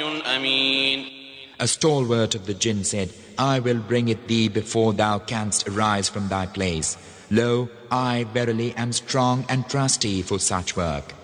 أمين. A stalwart of the jinn said, I will bring it thee before thou canst arise from thy place. Lo, I verily am strong and trusty for such work.